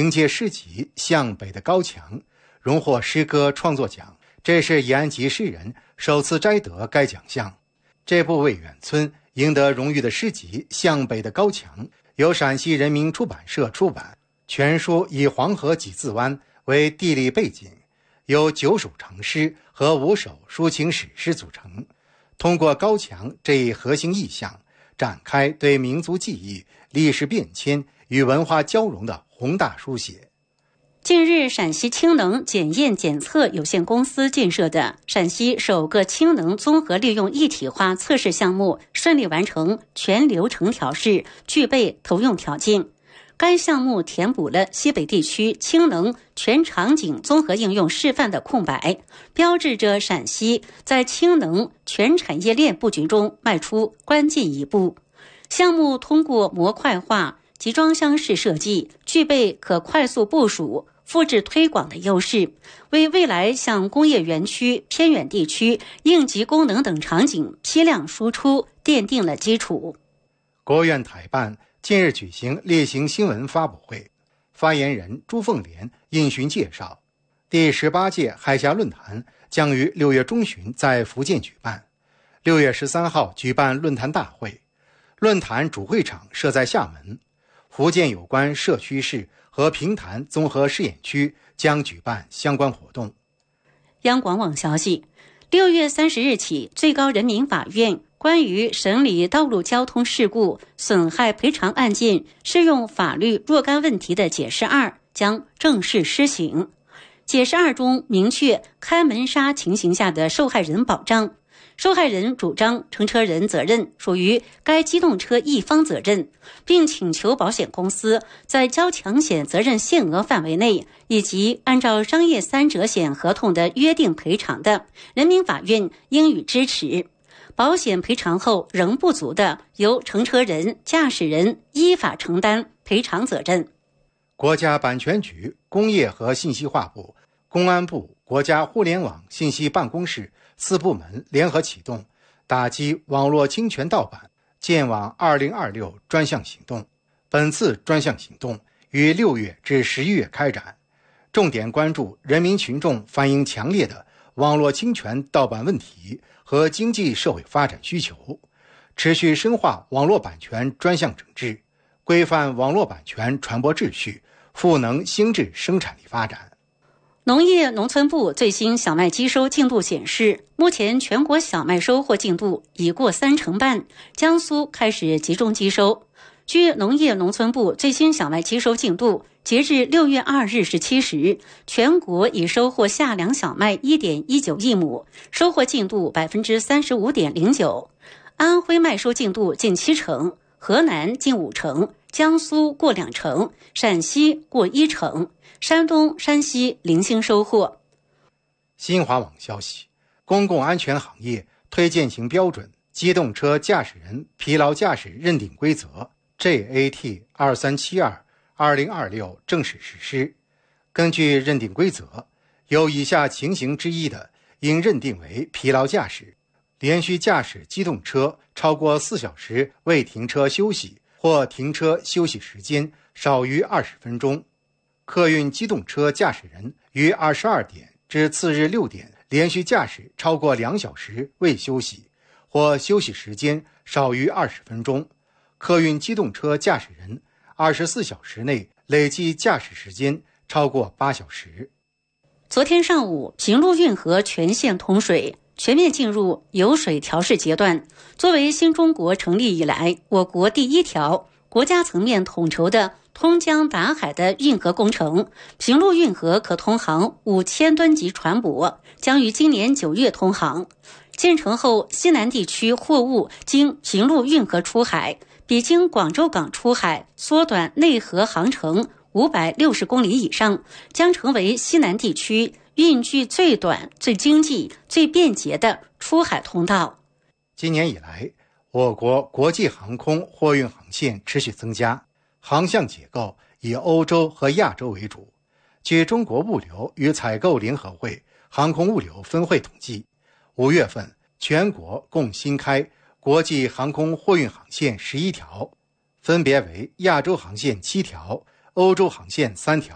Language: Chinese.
凭借诗集《向北的高墙》荣获诗歌创作奖，这是延安籍诗人首次摘得该奖项。这部为远村赢得荣誉的诗集《向北的高墙》由陕西人民出版社出版，全书以黄河几字湾为地理背景，由9首长诗和5首抒情史诗组成，通过高墙这一核心意象，展开对民族记忆、历史变迁与文化交融的宏大书写。 近日，陕西氢能检验检测有限公司建设的陕西首个氢能综合利用一体化测试项目顺利完成全流程调试，具备投用条件。该项目填补了西北地区氢能全场景综合应用示范的空白，标志着陕西在氢能全产业链布局中迈出关键一步。项目通过模块化集装箱式设计，具备可快速部署、复制推广的优势，为未来向工业园区、偏远地区、应急功能等场景批量输出奠定了基础。 国务院台办近日举行例行新闻发布会，发言人朱凤莲应询介绍，第18届海峡论坛将于6月中旬在福建举办，6月13号举办论坛大会，论坛主会场设在厦门。福建有关社区市和平潭综合试验区将举办相关活动。 央广网消息，6月30日起，最高人民法院关于审理道路交通事故损害赔偿案件适用法律若干问题的解释2将正式施行。解释2中明确开门杀情形下的受害人保障。受害人主张乘车人责任属于该机动车一方责任，并请求保险公司在交强险责任限额范围内以及按照商业3者险合同的约定赔偿的，人民法院应予支持。保险赔偿后仍不足的，由乘车人、驾驶人依法承担赔偿责任。 国家版权局、工业和信息化部、公安部、国家互联网信息办公室4部门联合启动打击网络侵权盗版建网2026专项行动。本次专项行动于6月至11月开展，重点关注人民群众反映强烈的网络侵权盗版问题和经济社会发展需求，持续深化网络版权专项整治，规范网络版权传播秩序，赋能新质生产力发展。 农业农村部最新小麦机收进度显示，目前全国小麦收获进度已过30%半，江苏开始集中机收。据农业农村部最新小麦机收进度，截至6月2日17时，全国已收获夏粮小麦 1.19 亿亩，收获进度 35.09%。安徽麦收进度近70%，河南近50%，江苏过2%，陕西过1%，山东、山西零星收获。 新华网消息，公共安全行业推荐型标准机动车驾驶人疲劳驾驶认定规则 JAT2372-2026 正式实施。根据认定规则，有以下情形之一的，应认定为疲劳驾驶：连续驾驶机动车超过4小时未停车休息，或停车休息时间少于20分钟；客运机动车驾驶人于22点至次日6点连续驾驶超过2小时未休息，或休息时间少于20分钟；客运机动车驾驶人24小时内累计驾驶时间超过8小时。 昨天上午，平陆运河全线通水，全面进入有水调试阶段。作为新中国成立以来我国第1条国家层面统筹的通江达海的运河工程，平陆运河可通航5000吨级船舶，将于今年9月通航。建成后，西南地区货物经平陆运河出海，比经广州港出海缩短内河航程560公里以上，将成为西南地区运距最短、最经济、最便捷的出海通道。 今年以来，我国国际航空货运航线持续增加，航向结构以欧洲和亚洲为主。据中国物流与采购联合会航空物流分会统计，5月份全国共新开国际航空货运航线11条，分别为亚洲航线7条、欧洲航线3条、